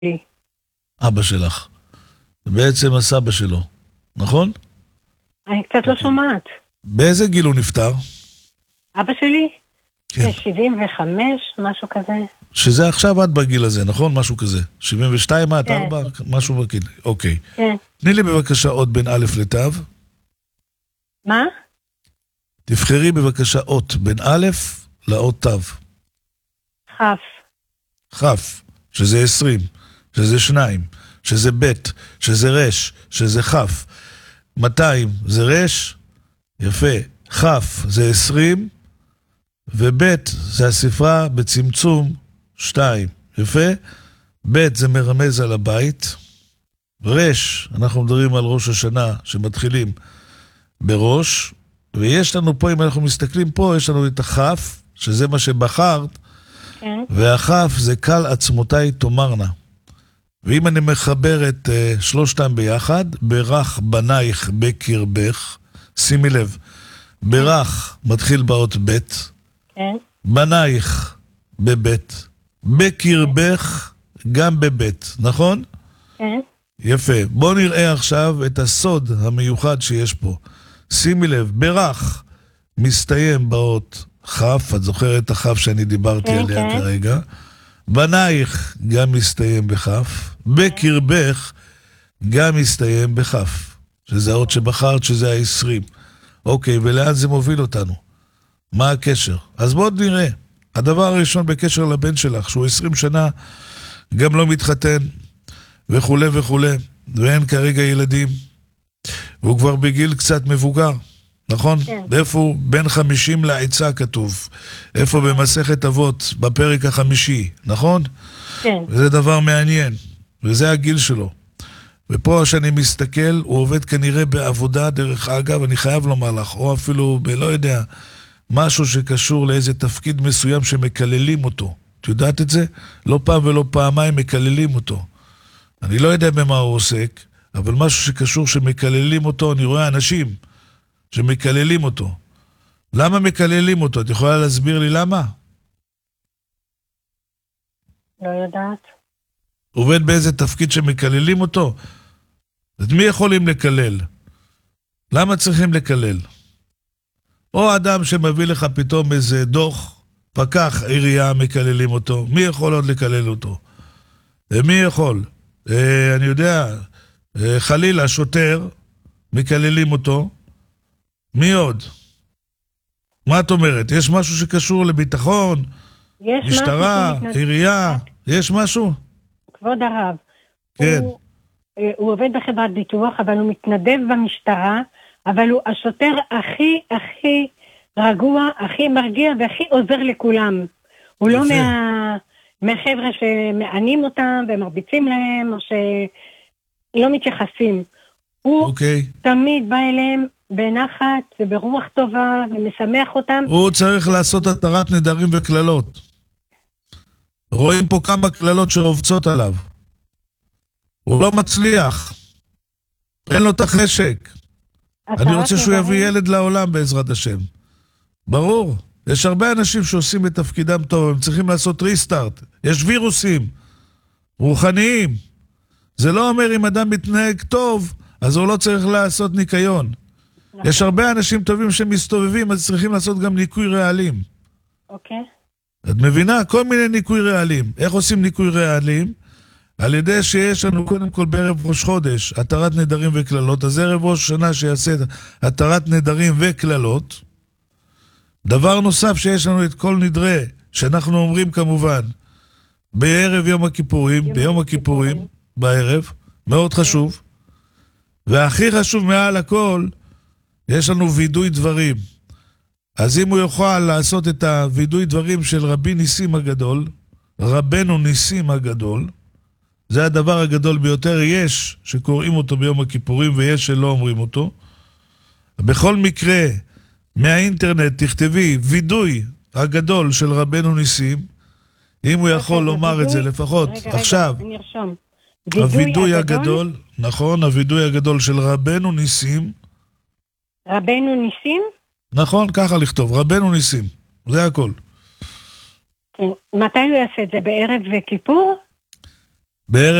אבא שלך. בעצם הסבא שלו, נכון? אני קצת לא שומעת. באיזה גיל הוא נפטר? אבא שלי? כן. 75, משהו כזה. שזה עכשיו עד בגיל הזה, נכון? משהו כזה. 72 עד כן. 4, משהו בגיל. אוקיי. כן. תני לי בבקשה אות בין א' לתו. מה? תבחרי בבקשה אות בין א' לאות תו. כף. כף, שזה 20, שזה 2, שזה ב', שזה רש, שזה כף. 200 זה רש, יפה. כף זה 20, וב' זה הספרה בצמצום 2, יפה. ב' זה מרמז על הבית. רש, אנחנו מדברים על ראש השנה שמתחילים בראש, ויש לנו פה, אם אנחנו מסתכלים פה, יש לנו את הכף, שזה מה שבחרת, כן. והכף זה קל עצמותיי תאמרנה. ואם אני מחבר את שלושתם ביחד, ברך בנייך בקרבך, שימי לב, ברך מתחיל באות ב', כן. בנייך בבית, בקרבך גם בבית, נכון? כן. יפה. בואו נראה עכשיו את הסוד המיוחד שיש פה. שימי לב, ברך מסתיים באות כף, את זוכרת את הכף שאני דיברתי עליה כרגע. בנייך גם מסתיים בכף, בקרבך גם מסתיים בכף, שזה האות שבחרת, שזה ה-20. אוקיי, ולאן זה מוביל אותנו? מה הקשר? אז בואו נראה. הדבר הראשון בקשר לבן שלך, שהוא 20 שנה גם לא מתחתן, וכו' וכו', ואין כרגע ילדים, והוא כבר בגיל קצת מבוגר, נכון? כן. איפה הוא? בין 50 לעצה כתוב. איפה במסכת אבות, בפרק החמישי, נכון? כן. וזה דבר מעניין, וזה הגיל שלו. ופה שאני מסתכל, הוא עובד כנראה בעבודה, דרך אגב, אני חייב לומר לך, או אפילו לא יודע, משהו שקשור לאיזה תפקיד מסוים שמקללים אותו. את יודעת את זה? לא פעם ולא פעמיים מקללים אותו. אני לא יודע במה הוא עוסק, אבל משהו שקשור שמקללים אותו, אני רואה אנשים שמקללים אותו. למה מקללים אותו? את יכולה להסביר לי למה? לא יודעת. עובד באיזה תפקיד שמקללים אותו? את מי יכולים לקלל? למה צריכים לקלל? או אדם שמביא לך פתאום איזה דוח, פקח עירייה מקללים אותו. מי יכול עוד לקלל אותו? מי יכול? אני יודע, חלילה, שוטר, מקללים אותו. מי עוד? מה את אומרת? יש משהו שקשור לביטחון? יש משטרה? משהו עירייה? יש משהו? כבוד הרב. כן. הוא עובד בחברת ביטוח, אבל הוא מתנדב במשטרה, אבל הוא השוטר הכי רגוע, הכי מרגיע והכי עוזר לכולם. הוא לא מהחבר'ה שמענים אותם ומרביצים להם, או שלא מתייחסים. הוא תמיד בא אליהם בנחת וברוח טובה ומשמח אותם. הוא צריך לעשות התרת נדרים וכללות. רואים פה כמה כללות שרובצות עליו. הוא לא מצליח. אין לו את החשק. אני רוצה שהוא יביא ילד לעולם בעזרת השם. ברור. יש הרבה אנשים שעושים את תפקידם טוב, הם צריכים לעשות ריסטארט. יש וירוסים רוחניים. זה לא אומר אם אדם מתנהג טוב, אז הוא לא צריך לעשות ניקיון. יש הרבה אנשים טובים שמסתובבים, אז צריכים לעשות גם ניקוי רעלים. אוקיי. את מבינה? כל מיני ניקוי רעלים. איך עושים ניקוי רעלים? על ידי שיש לנו קודם כל בערב ראש חודש, התרת נדרים וכללות. אז ערב ראש שנה שיעשה התרת נדרים וכללות. דבר נוסף שיש לנו את כל נדרי, שאנחנו אומרים כמובן, בערב יום הכיפורים, ביום הכיפורים, בערב, מאוד חשוב. והכי חשוב מעל הכל, יש לנו וידוי דברים. אז אם הוא יוכל לעשות את הוידוי דברים של רבי ניסים הגדול, רבנו ניסים הגדול, זה הדבר הגדול ביותר, יש שקוראים אותו ביום הכיפורים ויש שלא אומרים אותו. בכל מקרה, מהאינטרנט תכתבי וידוי הגדול של רבנו ניסים, אם הוא יכול לומר את זה לפחות עכשיו. הוידוי הגדול, נכון, הוידוי הגדול של רבנו ניסים. רבנו ניסים? נכון, ככה לכתוב, רבנו ניסים, זה הכל. מתי הוא יעשה את זה? בערב וכיפור? בערב